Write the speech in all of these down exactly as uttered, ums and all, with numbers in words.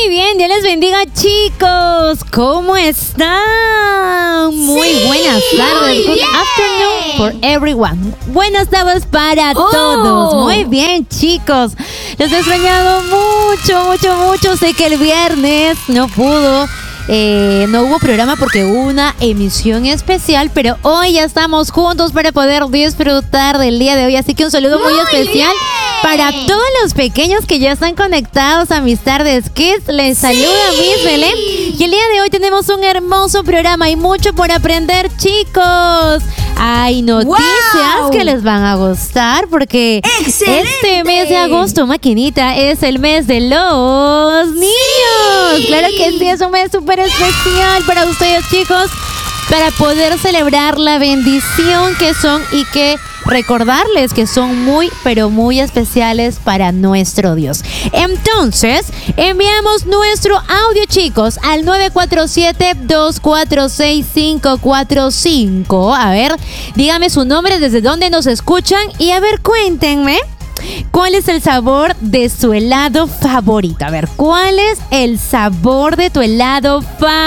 Muy bien, Dios les bendiga, chicos. ¿Cómo están? Muy sí, buenas tardes. Good afternoon for everyone. Buenas tardes para oh. todos. Muy bien, chicos. Les he extrañado mucho, mucho, mucho. Sé que el viernes no pudo. Eh, no hubo programa porque hubo una emisión especial, pero hoy ya estamos juntos para poder disfrutar del día de hoy. Así que un saludo muy, muy especial bien. Para todos los pequeños que ya están conectados a mis tardes Kids. Les saluda sí. Miss Belén. Y el día de hoy tenemos un hermoso programa y mucho por aprender, chicos. Hay noticias wow. que les van a gustar porque ¡excelente! Este mes de agosto, maquinita, es el mes de los niños. Sí. Claro que sí, es un mes súper especial para ustedes, chicos, para poder celebrar la bendición que son y que recordarles que son muy, pero muy especiales para nuestro Dios. Entonces, enviamos nuestro audio, chicos, al nueve cuatro siete, dos cuatro seis, cinco cuatro cinco. A ver, dígame su nombre, desde dónde nos escuchan y a ver, cuéntenme. ¿Cuál es el sabor de su helado favorito? A ver, ¿cuál es el sabor de tu helado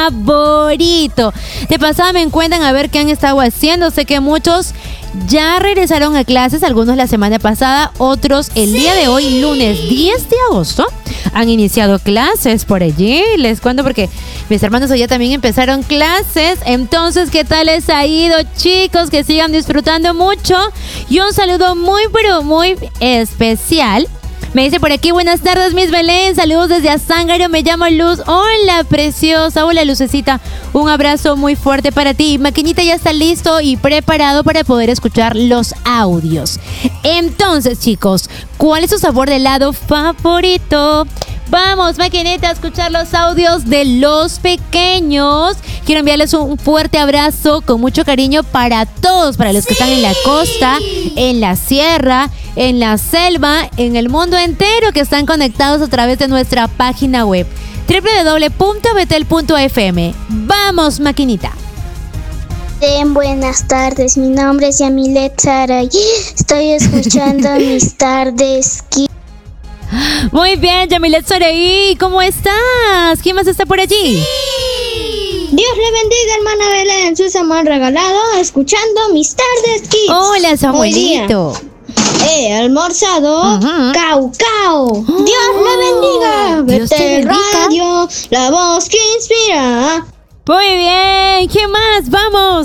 favorito? De pasada me cuentan a ver qué han estado haciendo. Sé que muchos ya regresaron a clases, algunos la semana pasada, otros el sí. día de hoy, lunes diez de agosto, han iniciado clases por allí. Les cuento porque mis hermanos hoy ya también empezaron clases. Entonces, ¿qué tal les ha ido, chicos? Que sigan disfrutando mucho. Y un saludo muy, pero muy especial. Me dice por aquí, buenas tardes, Miss Belén. Saludos desde Azángaro, me llamo Luz. Hola, preciosa. Hola, Lucecita. Un abrazo muy fuerte para ti. Maquinita ya está listo y preparado para poder escuchar los audios. Entonces, chicos, ¿cuál es su sabor de helado favorito? Vamos, maquinita, a escuchar los audios de los pequeños. Quiero enviarles un fuerte abrazo con mucho cariño para todos, para los sí. que están en la costa, en la sierra, en la selva, en el mundo entero, que están conectados a través de nuestra página web doble u doble u doble u punto betel punto efe eme. Vamos, maquinita. Bien, buenas tardes, mi nombre es Yamilet Saray. Estoy escuchando mis tardes. Muy bien, Yamilet Saray, ¿cómo estás? ¿Quién más está por allí? Sí. Dios le bendiga, hermana Belén, su Samuel regalado, escuchando mis tardes kids. Hola, Samuelito. He almorzado uh-huh. caucao. Oh, Dios le bendiga. Betel Radio, la voz que inspira. Muy bien, ¿qué más? Vamos.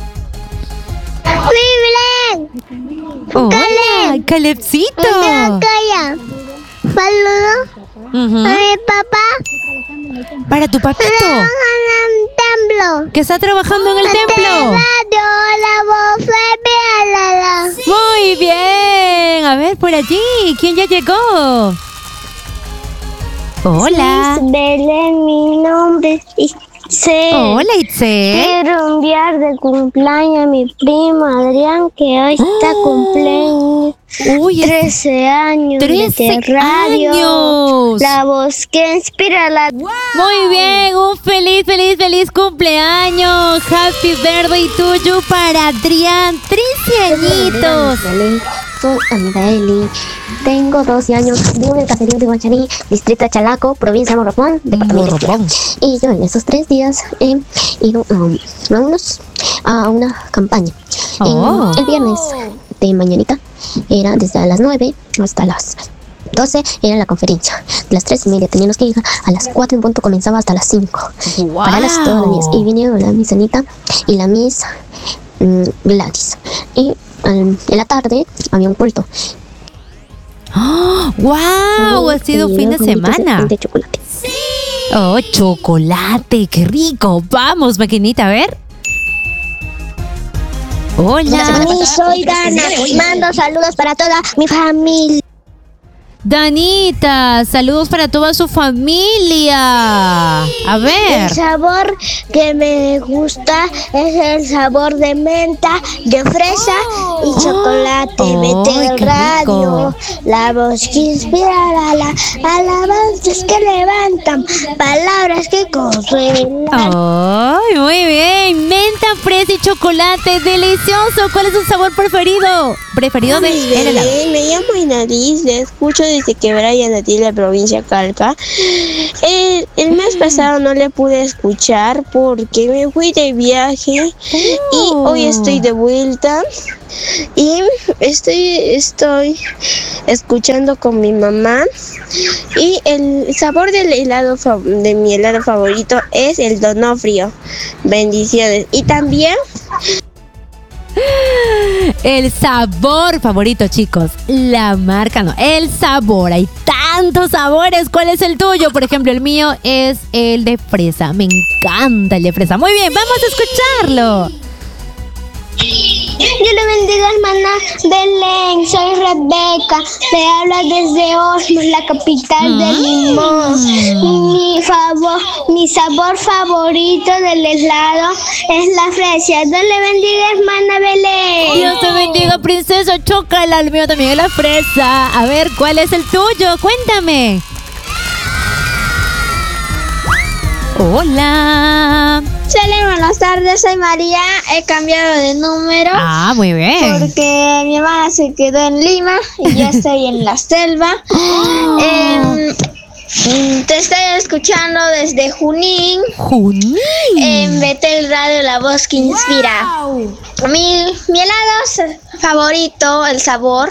Belén. Hola, Calebcito. Calla. Saludo uh-huh. a mi papá. Para tu papito. Templo. Que está trabajando en el templo. Radio, la voz de la, la. Muy bien. A ver, por allí, ¿quién ya llegó? Hola. Sí, Belén, mi nombre es Itzel. Hola, Itzel. Quiero enviar de cumpleaños a mi primo Adrián, que hoy oh. está cumpleaños. Uy, trece años. trece de radio, años. La voz que inspira la. Wow. Muy bien, un feliz, feliz, feliz cumpleaños. Happy birthday tuyo para Adrián. trece añitos. Soy Andaeli, tengo doce años, vivo en el caserío de Guacharí, distrito de Chalaco, provincia de Morropón, departamento de Morropón. Y yo en esos tres días he ido um, a, unos, a una campaña. Oh. En, el viernes de mañanita era desde las nueve hasta las doce, era la conferencia. De las tres y media teníamos que ir a las cuatro en punto, comenzaba hasta las cinco. Wow. Para las todas las mías. Y vinieron la Miss Anita y la Miss um, Gladys. Y en la tarde había un culto. ¡Oh! ¡Wow! Ha sido fin de semana. De chocolate. Sí. Oh, chocolate, qué rico. Vamos, maquinita, a ver. Hola. Soy Dana. Mando saludos para toda mi familia. Danita, saludos para toda su familia. A ver. El sabor que me gusta es el sabor de menta, de fresa y oh. chocolate. Oh, Betel Radio, la voz que inspira, la, la, alabanzas que levantan, palabras que corren. Ay, muy bien. Menta, fresa y chocolate, delicioso. ¿Cuál es su sabor preferido? Preferido de el helado. Me llamo Inadis, le escucho desde Quebraya Natilla, provincia Calca. El, el mes pasado no le pude escuchar porque me fui de viaje y hoy estoy de vuelta y estoy, estoy escuchando con mi mamá. Y el sabor del helado de mi helado favorito es el Donofrio. Bendiciones. Y también el sabor favorito, chicos. La marca no, el sabor. Hay tantos sabores. ¿Cuál es el tuyo? Por ejemplo, el mío es el de fresa. Me encanta el de fresa. Muy bien, vamos a escucharlo. Dios le bendiga, hermana Belén. Soy Rebeca. Le habla desde Osmos, la capital de Limón. Mi favor, mi sabor favorito del helado es la fresa. Dios le bendiga, hermana Belén. Dios te bendiga, princesa. Chócala, el mío también es la fresa. A ver, ¿cuál es el tuyo? Cuéntame. Hola. Hola, buenas tardes, soy María. He cambiado de número. Ah, muy bien. Porque mi mamá se quedó en Lima y yo estoy en la selva. Oh. Eh, te estoy escuchando desde Junín. Junín. En Betel Radio, la voz que inspira. Wow. Mi, mi helado favorito, el sabor,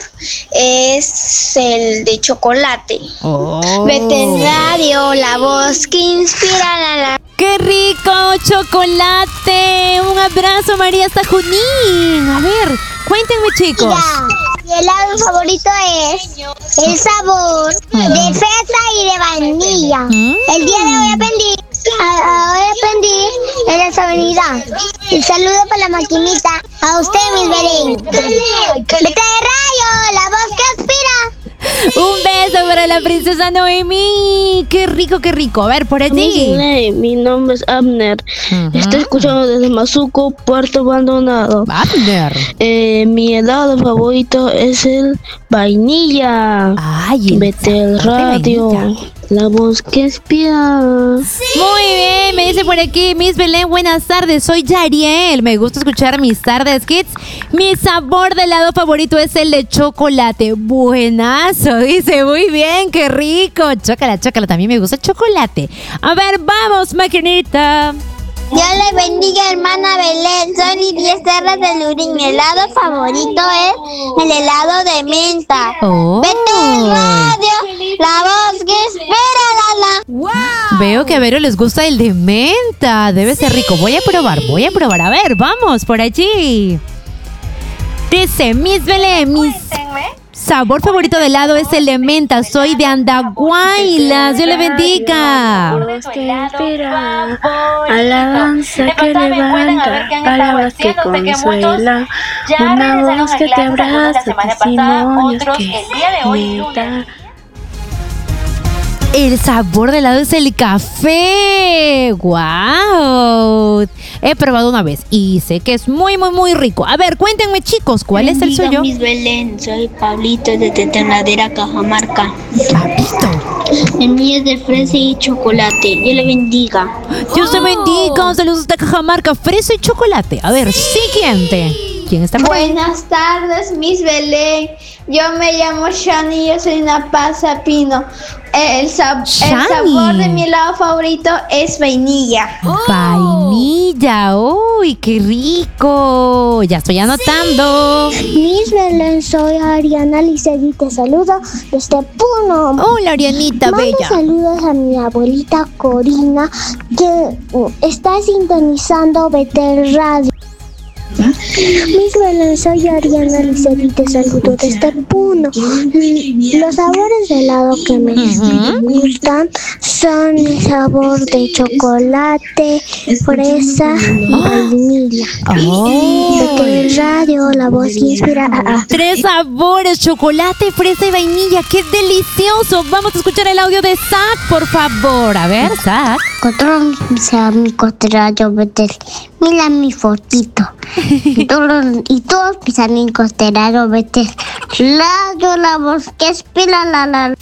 es el de chocolate. Oh. Betel Radio, la voz que inspira. La, la. ¡Qué rico! ¡Chocolate! Un abrazo, María, hasta Junín. A ver, cuéntenme, chicos. Mira, mi helado favorito es el sabor de fresa y de vainilla. Mm. El día de hoy aprendí, hoy aprendí en la sabanidad. Un saludo para la maquinita. A usted, mis Belén. Vete de rayo, la voz que aspira. Un beso para la princesa Noemí. ¡Qué rico, qué rico! A ver, por allí. Mi nombre es Abner. Uh-huh. Estoy escuchando desde Mazuco, Puerto Abandonado. Abner. Eh, mi helado favorito es el vainilla. Ay, el Betel Radio, la voz que inspira. Sí. Muy bien, me dice por aquí Miss Belén, buenas tardes, soy Yariel. Me gusta escuchar mis tardes kids. Mi sabor de helado favorito es el de chocolate. Buenazo, dice, muy bien, qué rico. Chócala, chócala, también me gusta el chocolate. A ver, vamos, maquinita. Dios le bendiga, hermana Belén. Soy Lidia Serra de Lurín. Mi helado favorito es el helado de menta. Oh. Betel Radio, la voz que espera, la la. Wow. Veo que a Vero les gusta el de menta. Debe ser rico. Voy a probar, voy a probar. A ver, vamos por allí. Dice Miss Belén, mis sabor favorito de helado es el de menta. Soy de Andahuaylas. Dios le bendiga. Alabanza que levanta, palabras que consuelan, una voz que te abraza, testimonios que meta. El sabor de helado es el café. ¡Wow! He probado una vez y sé que es muy, muy, muy rico. A ver, cuéntenme, chicos, ¿cuál es el suyo? Miss Belén, soy Pablito de Teternadera, Cajamarca. Pablito. El mío es de fresa y chocolate. Dios le bendiga. Dios te bendiga. Saludos hasta Cajamarca. Fresa y chocolate. A ver, siguiente. ¿Quién está por ahí? Buenas tardes, Miss Belén. Yo me llamo Shani y yo soy una pasa pino. El, sab- el sabor de mi helado favorito es vainilla. Oh. Vainilla. ¡Uy, qué rico! Ya estoy anotando. Sí. Miss Belén, soy Ariana Licedi. Te saludo desde Puno. Hola, Arianita, Mando bella. saludos a mi abuelita Corina, que está sintonizando Betel Radio. Miss Belén, soy Ariana Licedi, te saludo desde Puno. Los sabores de helado que me uh-huh. gustan son el sabor de chocolate, fresa y vainilla. Oh. Betel Radio, la voz que inspira. Tres sabores, chocolate, fresa y vainilla. ¡Qué delicioso! Vamos a escuchar el audio de Zach, por favor. A ver, Zach. Control, sea mi costerrayo, Betel. Mira mi fotito. Y todos, y todos mis amigos de Radio Betel. Radio, la voz que espera, la la.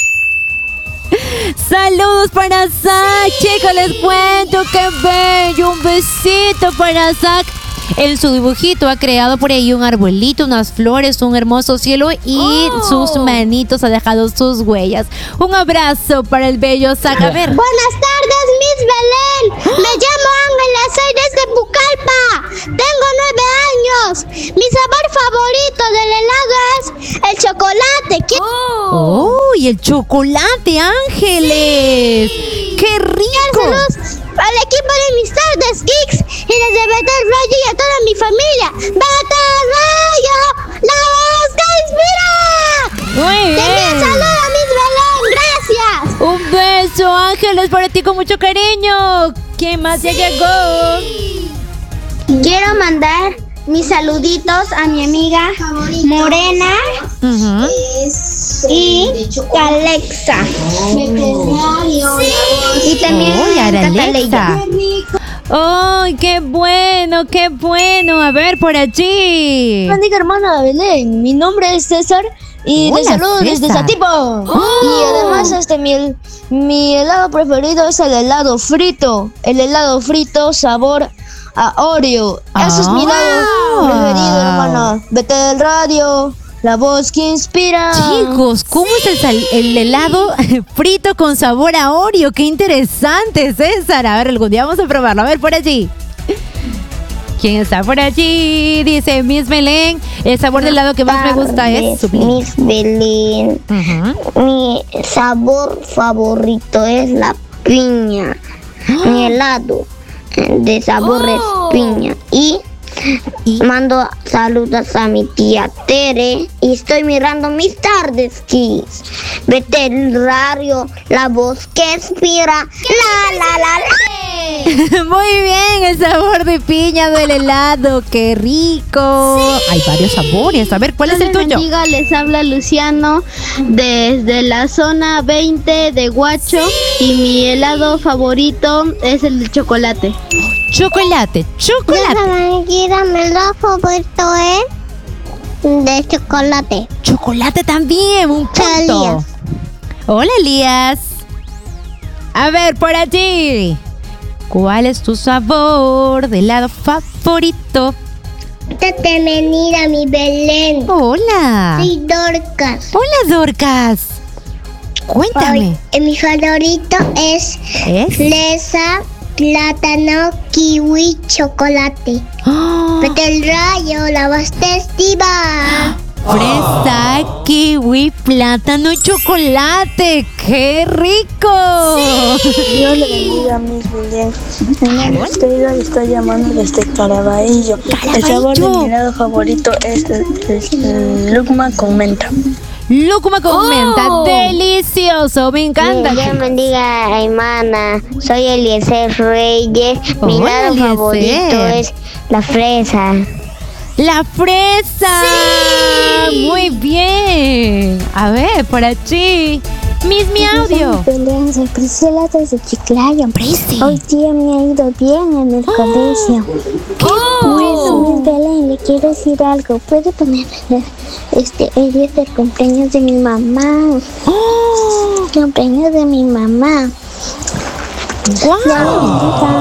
Saludos para Zach, chicos, les cuento, qué bello. Un besito para Zach. En su dibujito ha creado por ahí un arbolito, unas flores, un hermoso cielo y oh. sus manitos ha dejado sus huellas. Un abrazo para el bello Zac. A ver. Buenas tardes, Miss Belén. Me llamo Ángela, soy desde Pucallpa. Tengo nueve años. Mi sabor favorito del helado es el chocolate. ¿Qué? ¡Oh! ¡Y el chocolate, Ángeles! ¡Qué rico! Saludos al equipo de mis tardes Geeks y desde Betel Rayo y a toda mi familia. ¡Betel Rayo! ¡La voz que inspira! ¡Muy bien! ¡También saludo a Miss Belén! ¡Gracias! Un beso, Ángeles, para ti con mucho cariño. ¿Quién más ya llegó? Quiero mandar mis saluditos a mi amiga Morena uh-huh. y Alexa. Y también oh, Alexa. ¡Ay, qué bueno, qué bueno! A ver, por allí. Bendiga, hermana Belén. Mi nombre es César y te saludo desde Satipo. Oh. Y además, este mi, mi helado preferido es el helado frito. El helado frito sabor a Oreo. Ese oh. es mi helado preferido, hermana. Betel Radio, la voz que inspira. Chicos, ¿cómo es el, sal- el helado frito con sabor a Oreo? ¡Qué interesante, César! A ver, algún día vamos a probarlo. A ver, por allí. ¿Quién está por allí? Dice Miss Belén. El sabor del helado que más me gusta es su Miss Belén. Uh-huh. Mi sabor favorito es la piña. Mi helado de sabor oh. es piña. Y ¿Y? mando saludos a mi tía Tere y estoy mirando mis tardes Kids. Betel Radio, la voz que inspira. La la la la. Muy bien, el sabor de piña del helado, qué rico. Sí. Hay varios sabores. A ver, ¿cuál es el tuyo? Bendiga, les habla Luciano desde la zona veinte de Huacho y mi helado favorito es el de chocolate. Chocolate, chocolate. Mi helado favorito es de chocolate. Chocolate también, un punto. Hola, Elías. A ver, por allí. ¿Cuál es tu sabor de helado favorito? Bienvenida, mi Belén. Hola. Soy Dorcas. Hola, Dorcas. Cuéntame. Hoy, mi favorito es, ¿Es? fresa, plátano, kiwi, chocolate. Oh. Betel Rayo, la voz festiva. Fresa, kiwi, plátano y chocolate. ¡Qué rico! Sí. Dios le bendiga a Miss Belén. Señor, estoy, estoy llamando desde Caraballo. El sabor de mi helado favorito es el, el, el lúcuma con menta. Lúcuma con oh. menta, delicioso, me encanta. Dios bendiga, hermana. Soy Eliezer Reyes. Oh, mi helado Eliezer. favorito es la fresa. ¡La fresa! ¡Sí! Muy bien. A ver, por allí. Miss Mi Audio. Belén, soy Priscila desde Chiclayo. Prisi. Hoy día me ha ido bien en el oh. colegio. ¡Oh! Bueno, Miss Belén, le quiero decir algo. ¿Puede poner este, el día del cumpleaños de mi mamá? ¡Oh! Cumpleaños de mi mamá. ¡Wow!